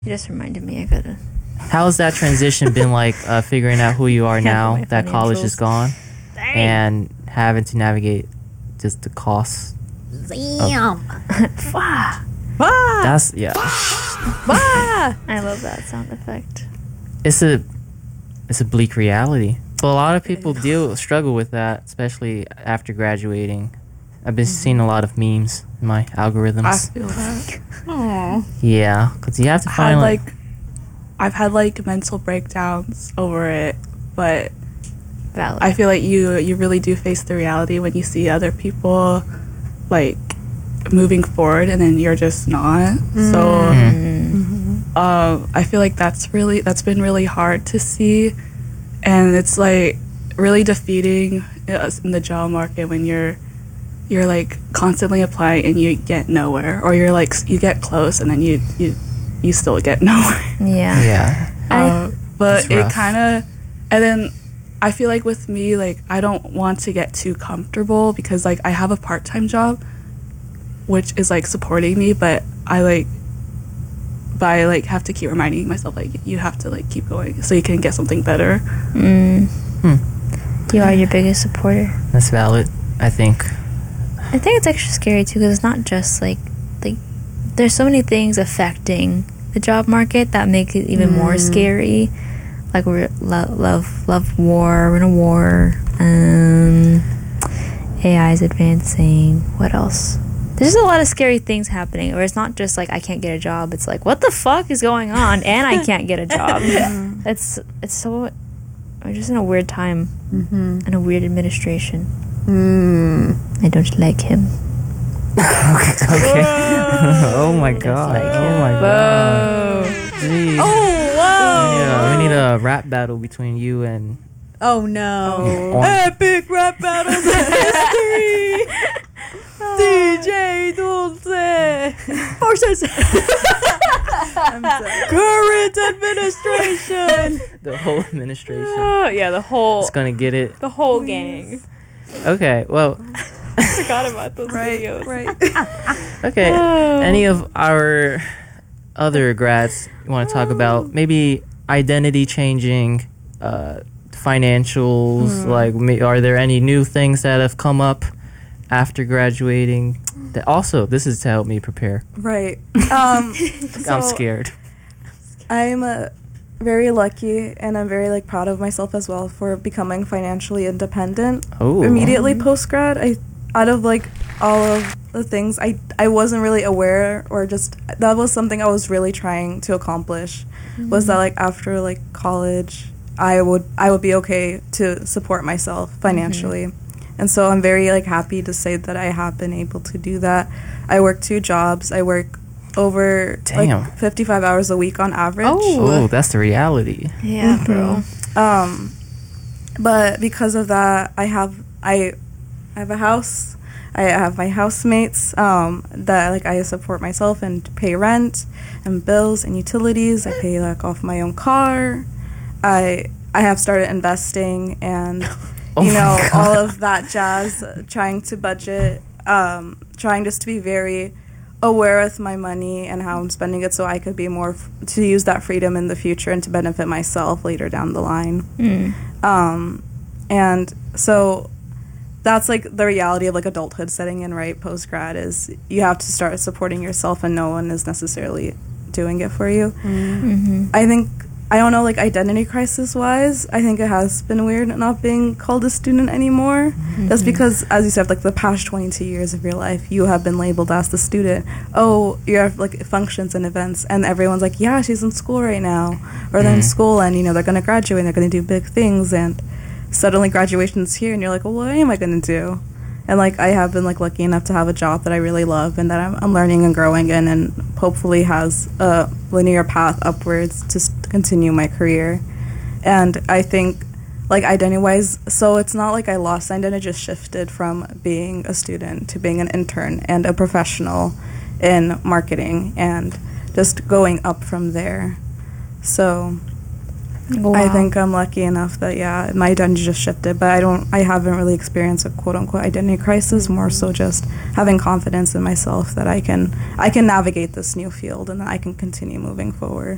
You just reminded me I gotta. How's that transition been like, figuring out who you are now that college is gone? Dang. And having to navigate just the costs? Damn. That's, yeah. I love that sound effect. It's a bleak reality. But a lot of people struggle with that, especially after graduating. I've been seeing a lot of memes in my algorithms. I feel that. Aww. Yeah, because you have to find I've had like mental breakdowns over it, but Valid. I feel like you really do face the reality when you see other people like moving forward and then you're just not. So I feel like that's been really hard to see, and it's like really defeating in the job market when you're like constantly applying and you get nowhere, or you're like you get close and then you still get nowhere. Yeah. But it kind of, and then I feel like with me, like I don't want to get too comfortable because like I have a part-time job which is like supporting me, but I have to keep reminding myself like you have to like keep going so you can get something better. You are your biggest supporter. That's valid, I think. I think it's extra scary too because it's not just like there's so many things affecting the job market that make it even more scary. Like we're love war, we're in a war. AI is advancing. What else? There's a lot of scary things happening, or it's not just like I can't get a job. It's like what the fuck is going on, and I can't get a job. It's so we're just in a weird time and a weird administration. I don't like him. Okay. Oh my god. Oh my god. Jeez. Oh, whoa. Yeah, we need a rap battle between you and... Oh, no. Epic rap battles in history. DJ Dulce versus current administration. The whole administration. Yeah, the whole It's gonna get it. the whole gang. Okay, well... I forgot about those videos. Right. Okay, any of our other grads you want to talk about? Maybe identity changing, financials, like are there any new things that have come up after graduating? That also, this is to help me prepare. Right. I'm scared. I'm very lucky, and I'm very like proud of myself as well for becoming financially independent. Oh. Immediately post-grad, out of like all of the things I wasn't really aware, or just that was something I was really trying to accomplish, was that like after like college I would be okay to support myself financially. And so I'm very like happy to say that I have been able to do that. I work 2 jobs. I work over like 55 hours a week on average. Oh, that's the reality. Yeah, bro. But because of that, I have a house. I have my housemates that like I support myself and pay rent and bills and utilities. I pay like off my own car. I have started investing and all of that jazz. Trying to budget. Trying just to be very aware with my money and how I'm spending it, so I could be more to use that freedom in the future and to benefit myself later down the line. And so that's like the reality of like adulthood setting in, right? Post-grad is you have to start supporting yourself and no one is necessarily doing it for you. I don't know, like identity crisis wise, I think it has been weird not being called a student anymore. That's because, as you said, like the past 22 years of your life, you have been labeled as the student. Oh, you have like functions and events, and everyone's like, yeah, she's in school right now, or they're in school, and they're going to graduate, and they're going to do big things, and suddenly graduation's here, and you're like, well, what am I going to do? And like I have been like lucky enough to have a job that I really love and that I'm learning and growing in, and hopefully has a linear path upwards to continue my career. And I think like identity-wise, so it's not like I lost identity, just shifted from being a student to being an intern and a professional in marketing and just going up from there. So Wow. I think I'm lucky enough that my identity just shifted, but I haven't really experienced a quote unquote identity crisis, more so just having confidence in myself that I can navigate this new field and that I can continue moving forward.